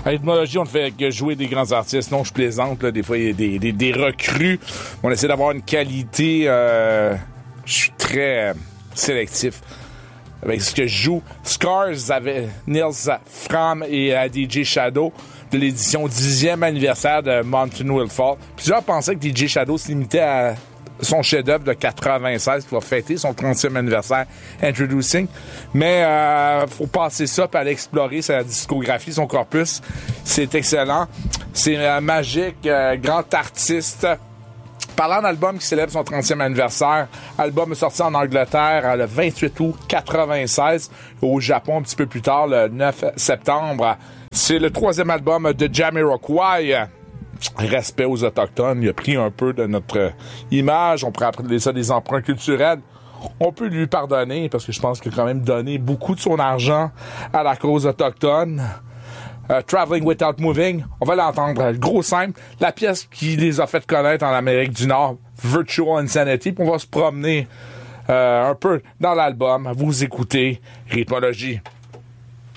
À Rythmologie, on ne fait que jouer des grands artistes. Non, je plaisante. Là. Des fois, il y a des recrues. On essaie d'avoir une qualité. Je suis très sélectif avec ce que je joue. Scars avait Nils Fram et DJ Shadow de l'édition 10e anniversaire de Mountain Will Fall. Plusieurs pensaient que DJ Shadow se limitait à son chef-d'œuvre de 96 qui va fêter son 30e anniversaire, Introducing. Mais faut passer ça puis aller explorer sa discographie, son corpus. C'est excellent. C'est magique, grand artiste. Parlant d'album qui célèbre son 30e anniversaire, l'album est sorti en Angleterre le 28 août 96, au Japon un petit peu plus tard, le 9 septembre. C'est le 3e album de Jamiroquai. Respect aux Autochtones, il a pris un peu de notre image, on pourrait appeler ça des emprunts culturels. On peut lui pardonner parce que je pense qu'il a quand même donné beaucoup de son argent à la cause autochtone. Traveling Without Moving, on va l'entendre, gros simple, la pièce qui les a fait connaître en Amérique du Nord, Virtual Insanity, puis on va se promener un peu dans l'album, vous écoutez Rythmologie.